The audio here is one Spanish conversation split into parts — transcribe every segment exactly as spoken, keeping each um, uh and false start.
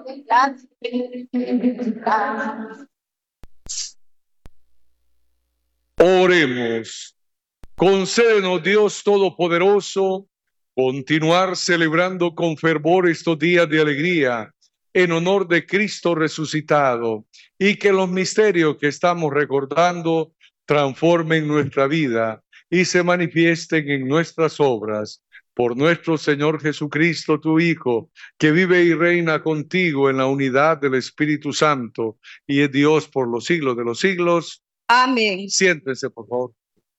Oremos. Concédenos, Dios Todopoderoso, continuar celebrando con fervor estos días de alegría en honor de Cristo resucitado, y que los misterios que estamos recordando transformen nuestra vida y se manifiesten en nuestras obras. Por nuestro Señor Jesucristo, tu Hijo, que vive y reina contigo en la unidad del Espíritu Santo y es Dios por los siglos de los siglos. Amén. Siéntense, por favor.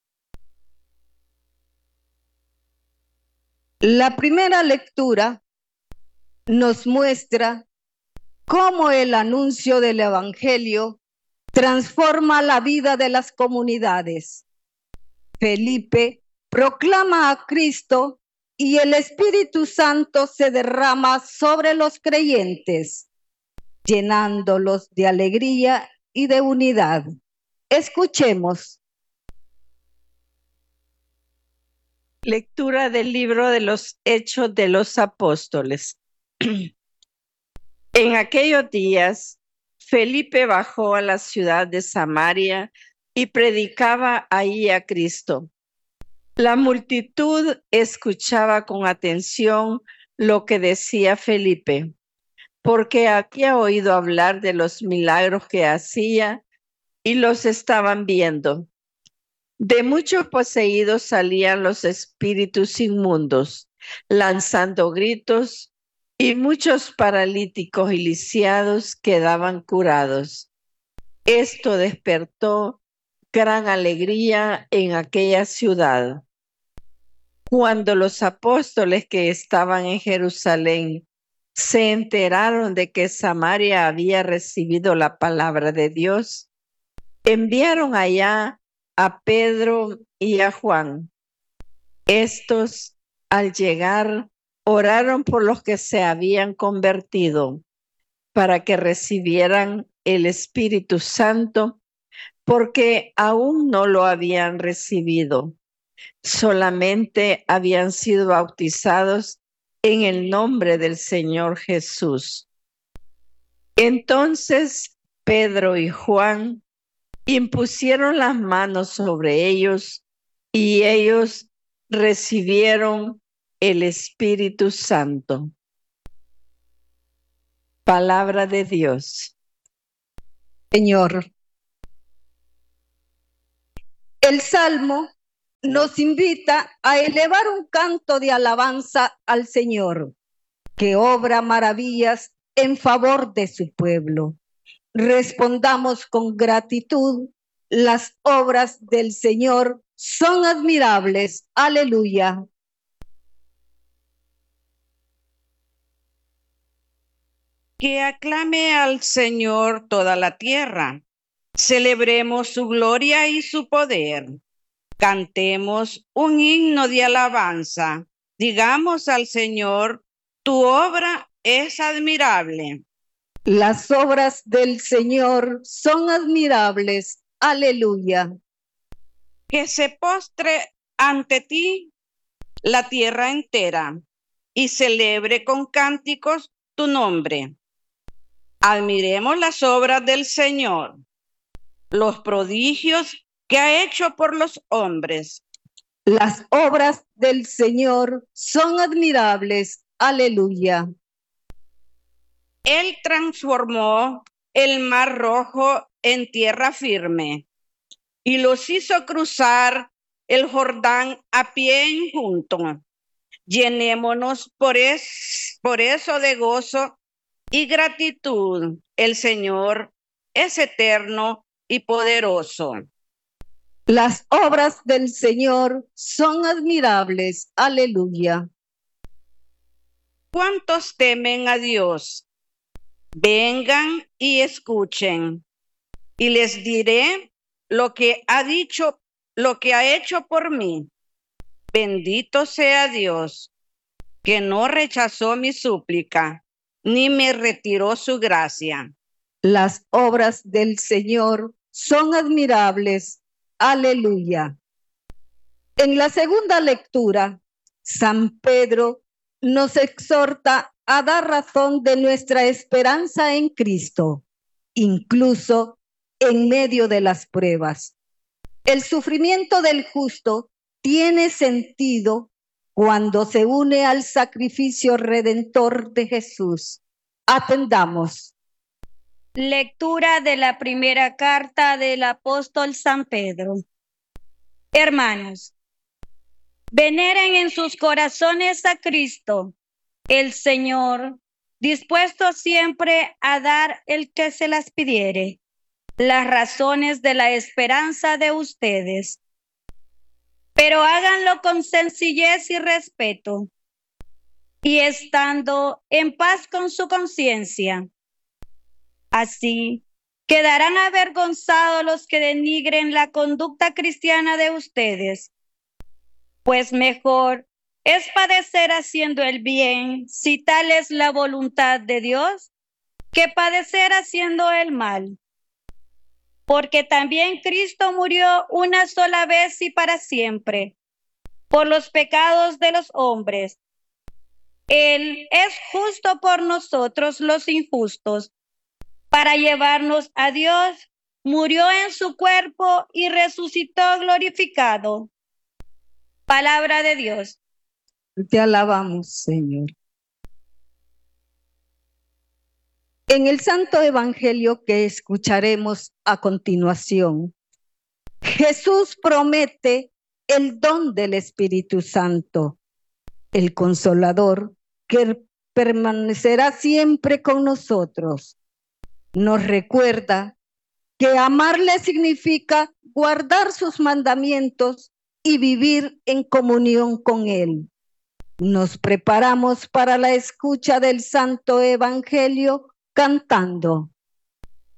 La primera lectura nos muestra cómo el anuncio del Evangelio transforma la vida de las comunidades. Felipe proclama a Cristo y el Espíritu Santo se derrama sobre los creyentes, llenándolos de alegría y de unidad. Escuchemos. Lectura del libro de los Hechos de los Apóstoles. En aquellos días, Felipe bajó a la ciudad de Samaria y predicaba ahí a Cristo. La multitud escuchaba con atención lo que decía Felipe, porque había oído hablar de los milagros que hacía y los estaban viendo. De muchos poseídos salían los espíritus inmundos, lanzando gritos, y muchos paralíticos y lisiados quedaban curados. Esto despertó gran alegría en aquella ciudad. Cuando los apóstoles que estaban en Jerusalén se enteraron de que Samaria había recibido la palabra de Dios, enviaron allá a Pedro y a Juan. Estos, al llegar, oraron por los que se habían convertido para que recibieran el Espíritu Santo, porque aún no lo habían recibido. Solamente habían sido bautizados en el nombre del Señor Jesús. Entonces Pedro y Juan impusieron las manos sobre ellos y ellos recibieron el Espíritu Santo. Palabra de Dios. Señor. El Salmo nos invita a elevar un canto de alabanza al Señor, que obra maravillas en favor de su pueblo. Respondamos con gratitud: las obras del Señor son admirables. Aleluya. Que aclame al Señor toda la tierra. Celebremos su gloria y su poder. Cantemos un himno de alabanza. Digamos al Señor, tu obra es admirable. Las obras del Señor son admirables. Aleluya. Que se postre ante ti la tierra entera y celebre con cánticos tu nombre. Admiremos las obras del Señor, los prodigios que ha hecho por los hombres. Las obras del Señor son admirables. Aleluya. Él transformó el mar rojo en tierra firme y los hizo cruzar el Jordán a pie junto. Llenémonos por, es, por eso de gozo y gratitud. El Señor es eterno y poderoso. Las obras del Señor son admirables. Aleluya. ¿Cuántos temen a Dios? Vengan y escuchen, y les diré lo que ha dicho, lo que ha hecho por mí. Bendito sea Dios, que no rechazó mi súplica, ni me retiró su gracia. Las obras del Señor son admirables. Aleluya. En la segunda lectura, San Pedro nos exhorta a dar razón de nuestra esperanza en Cristo, incluso en medio de las pruebas. El sufrimiento del justo tiene sentido cuando se une al sacrificio redentor de Jesús. Atendamos. Lectura de la primera carta del apóstol San Pedro. Hermanos, veneren en sus corazones a Cristo, el Señor, dispuesto siempre a dar el que se las pidiere, las razones de la esperanza de ustedes. Pero háganlo con sencillez y respeto, y estando en paz con su conciencia. Así quedarán avergonzados los que denigren la conducta cristiana de ustedes, pues mejor es padecer haciendo el bien, si tal es la voluntad de Dios, que padecer haciendo el mal. Porque también Cristo murió una sola vez y para siempre, por los pecados de los hombres. Él es justo por nosotros los injustos, para llevarnos a Dios, murió en su cuerpo y resucitó glorificado. Palabra de Dios. Te alabamos, Señor. En el Santo Evangelio que escucharemos a continuación, Jesús promete el don del Espíritu Santo, el Consolador, que permanecerá siempre con nosotros. Nos recuerda que amarle significa guardar sus mandamientos y vivir en comunión con Él. Nos preparamos para la escucha del Santo Evangelio cantando.